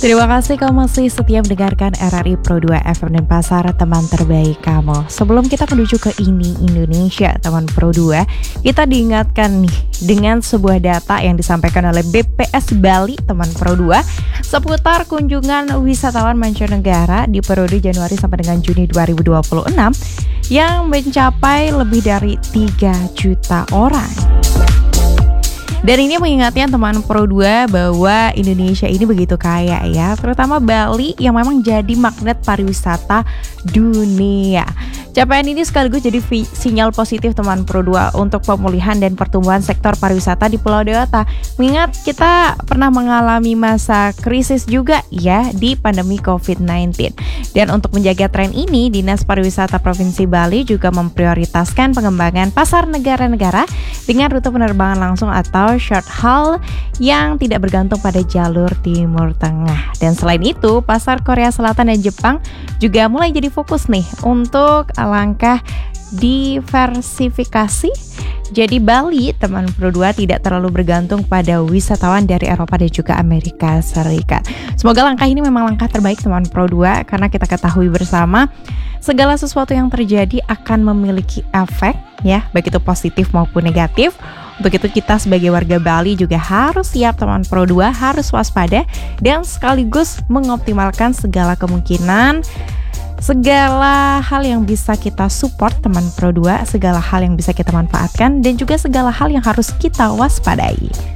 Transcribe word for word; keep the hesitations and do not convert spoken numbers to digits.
Terima kasih kamu masih setia mendengarkan R R I Pro dua F M dan Pasar, teman terbaik kamu. Sebelum kita menuju ke Ini Indonesia, teman Pro dua, kita diingatkan nih dengan sebuah data yang disampaikan oleh B P S Bali, teman Pro dua, seputar kunjungan wisatawan mancanegara di periode Januari sampai dengan Juni dua ribu dua puluh enam yang mencapai lebih dari tiga juta orang. Dan ini mengingatkan teman Pro dua bahwa Indonesia ini begitu kaya ya, terutama Bali yang memang jadi magnet pariwisata dunia. Capaian ini sekaligus jadi vi- sinyal positif teman Pro dua untuk pemulihan dan pertumbuhan sektor pariwisata di Pulau Dewata. Mengingat kita pernah mengalami masa krisis juga ya di pandemi covid sembilan belas. Dan untuk menjaga tren ini, Dinas Pariwisata Provinsi Bali juga memprioritaskan pengembangan pasar negara-negara dengan rute penerbangan langsung atau short haul yang tidak bergantung pada jalur Timur Tengah. Dan selain itu, pasar Korea Selatan dan Jepang juga mulai jadi fokus nih untuk langkah diversifikasi. Jadi Bali, teman Pro dua, tidak terlalu bergantung pada wisatawan dari Eropa dan juga Amerika Serikat. Semoga langkah ini memang langkah terbaik teman Pro dua, karena kita ketahui bersama segala sesuatu yang terjadi akan memiliki efek ya, baik itu positif maupun negatif. Untuk itu kita sebagai warga Bali juga harus siap teman Pro dua, harus waspada dan sekaligus mengoptimalkan segala kemungkinan, segala hal yang bisa kita support teman Pro dua, segala hal yang bisa kita manfaatkan dan juga segala hal yang harus kita waspadai.